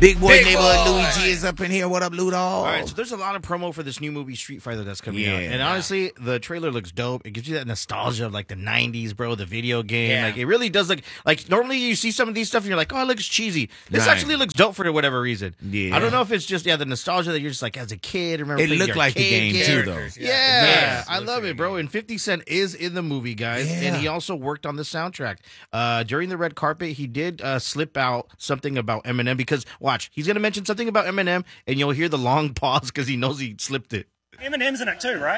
Big Boy Big Neighborhood Boy. Louis G is up in here. What up, Ludo? All right, so there's a lot of promo for this new movie Street Fighter that's coming out, and honestly, the trailer looks dope. It gives you that nostalgia of like the '90s, bro, the video game. Yeah. Like it really does look like normally you see some of these stuff and you're like, oh, it looks cheesy. This Right. actually looks dope for whatever reason. Yeah. I don't know if it's just the nostalgia that you're just like as a kid. Remember It playing looked the like the arcade game too, though. characters. Yeah. Yeah, Yeah. I love it, bro. And 50 Cent is in the movie, guys, and he also worked on the soundtrack. During the red carpet, he did slip out something about Eminem because watch, he's gonna mention something about Eminem, and you'll hear the long pause because he knows he slipped it. Eminem's in it too, right?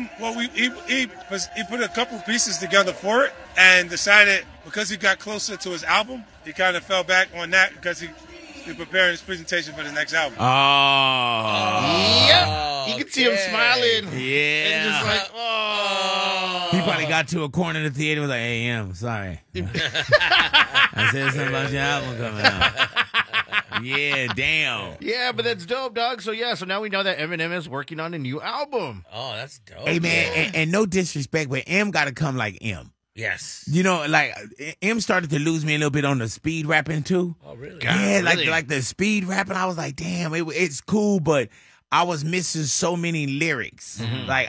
He put a couple pieces together for it and decided because he got closer to his album, he kind of fell back on that because he's preparing his presentation for the next album. Oh. Yep. You can see him smiling. Yeah. And just like, oh. He probably got to a corner of the theater and was like, hey, sorry. I said something about your album coming out. Yeah, damn. Yeah, but that's dope, dog. So now we know that Eminem is working on a new album. Oh, that's dope. Hey, man, and no disrespect, but M got to come like M. Yes. You know, like M started to lose me a little bit on the speed rapping too. Oh, really? Yeah, really? like the speed rapping. I was like, damn, it's cool, but I was missing so many lyrics. Like,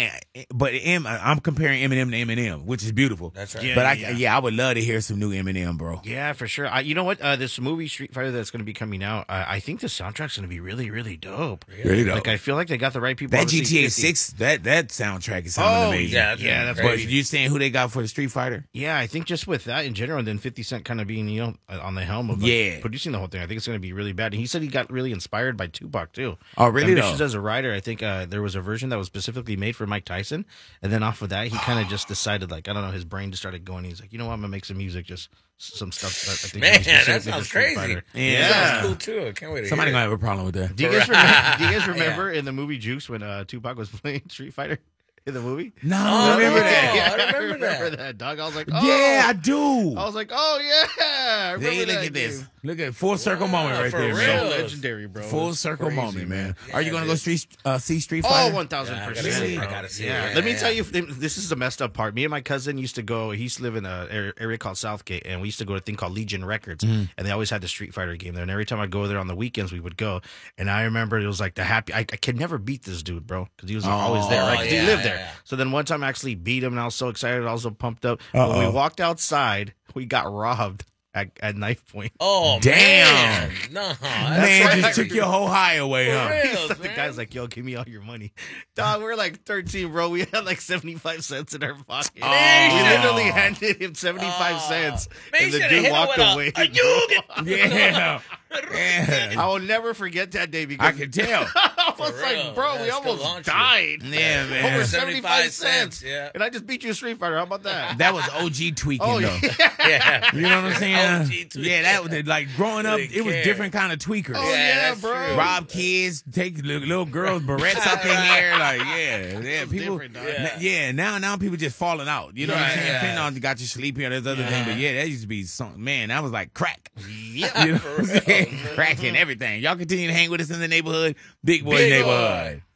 but I'm comparing Eminem to Eminem, which is beautiful. That's right. Yeah. But I would love to hear some new Eminem, bro. Yeah, for sure. You know what? This movie Street Fighter that's going to be coming out, I think the soundtrack's going to be really, really dope. Really dope. Like I feel like they got the right people. That Obviously, GTA 50. 6, that soundtrack is sounding amazing. Yeah, that's But crazy. you saying who they got for the Street Fighter? Yeah, I think just with that in general, and then 50 Cent kind of being, on the helm of producing the whole thing, I think it's going to be really bad. And he said he got really inspired by Tupac, too. Oh, really, Ambitious though? as a writer, I think there was a version that was specifically made for Mike Tyson. And then off of that, he kind of just decided, like, I don't know, his brain just started going. He's like, you know what, I'm going to make some music, just some stuff that I think Man, would be that specifically for sounds Street crazy. Fighter. Yeah. That sounds cool, too. I can't wait to Somebody hear gonna it. have a problem with that. Do you guys remember in the movie Juice when Tupac was playing Street Fighter in the movie? No, Oh, I remember no. that. I remember that, dog. I was like, oh. Yeah, I do. I was like, oh, yeah. I remember Hey, look that at this. game. Look at full circle moment right for there, real. man. So legendary, bro. Full It's circle crazy, moment, man. Yeah, Are you gonna go see Street Oh, Fighter? 1,000%. Yeah, I gotta see it. bro. I gotta see it. Yeah. Yeah, Let me yeah. tell you, this is the messed up part. Me and my cousin used to go, he used to live in an area called Southgate, and we used to go to a thing called Legion Records, and they always had the Street Fighter game there. And every time I go there on the weekends, we would go. And I remember it was like I could never beat this dude, bro, because he was always there, right? Because yeah, he lived there. yeah. So then one time I actually beat him, and I was so excited, I was so pumped up. When we walked outside, we got robbed at knife point. Oh, Damn. man. No. Man, just took your whole high away, huh? real, The guy's like, yo, give me all your money. Dog, we're like 13, bro. We had like 75 cents in our pocket. Man, We you should've- literally handed him 75 cents. Man, and you the should've dude hit him walked with away. a Yugen. Yeah. Yeah. I will never forget that day I because can tell. I was For like, real. bro, we That's almost still launch died. Yeah, man. Over 75 75 cents. yeah. And I just beat you a Street Fighter. How about that? That was OG tweaking, Oh, though. yeah. Yeah. You know what I'm saying? OG tweaking. Yeah, that was like growing up. Didn't It was care. different kind of tweakers. Oh, yeah, that's bro. true. Rob kids, take little girls' barrettes out their hair, like people. different, dog. Now people just falling out. You know what I'm Right, saying? yeah. Fentanyl got you sleepy or there's other thing, but yeah, that used to be something. Man, that was like crack. Yeah. You know what I'm saying? Crack and everything. Y'all continue to hang with us in the neighborhood, Big Boy Big neighborhood. Boy.